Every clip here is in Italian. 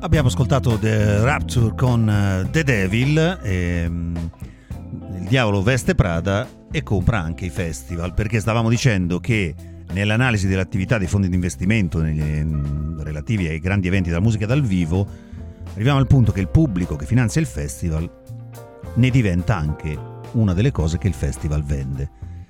Abbiamo ascoltato The Rapture con The Devil, il diavolo veste Prada e compra anche i festival, perché stavamo dicendo che nell'analisi dell'attività dei fondi di investimento relativi ai grandi eventi della musica dal vivo arriviamo al punto che il pubblico che finanzia il festival ne diventa anche una delle cose che il festival vende.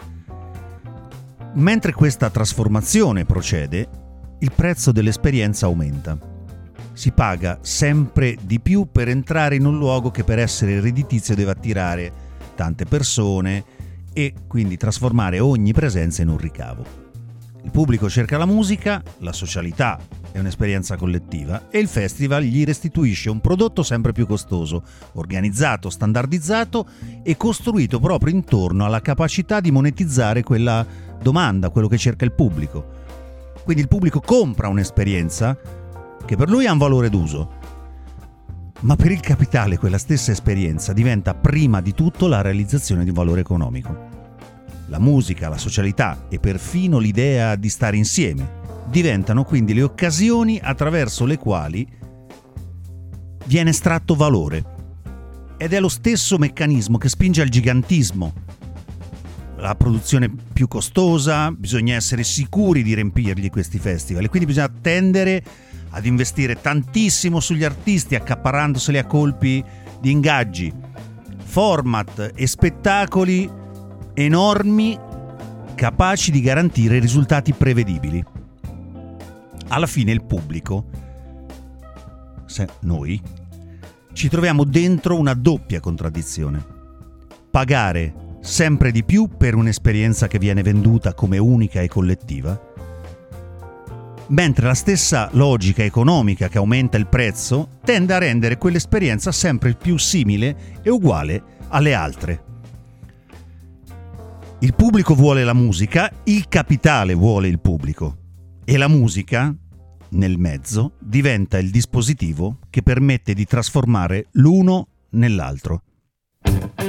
Mentre questa trasformazione procede, il prezzo dell'esperienza aumenta. Si paga sempre di più per entrare in un luogo che per essere redditizio deve attirare tante persone e quindi trasformare ogni presenza in un ricavo. Il pubblico cerca la musica, la socialità è un'esperienza collettiva e il festival gli restituisce un prodotto sempre più costoso, organizzato, standardizzato e costruito proprio intorno alla capacità di monetizzare quella domanda, quello che cerca il pubblico. Quindi il pubblico compra un'esperienza che per lui ha un valore d'uso, ma per il capitale quella stessa esperienza diventa prima di tutto la realizzazione di un valore economico. La musica, la socialità e perfino l'idea di stare insieme diventano quindi le occasioni attraverso le quali viene estratto valore. Ed è lo stesso meccanismo che spinge al gigantismo. La produzione più costosa, bisogna essere sicuri di riempirgli questi festival e quindi bisogna tendere ad investire tantissimo sugli artisti, accaparrandoseli a colpi di ingaggi, format e spettacoli enormi capaci di garantire risultati prevedibili. Alla fine il pubblico, noi, ci troviamo dentro una doppia contraddizione. Pagare sempre di più per un'esperienza che viene venduta come unica e collettiva, mentre la stessa logica economica che aumenta il prezzo tende a rendere quell'esperienza sempre più simile e uguale alle altre. Il pubblico vuole la musica, il capitale vuole il pubblico e la musica, nel mezzo, diventa il dispositivo che permette di trasformare l'uno nell'altro.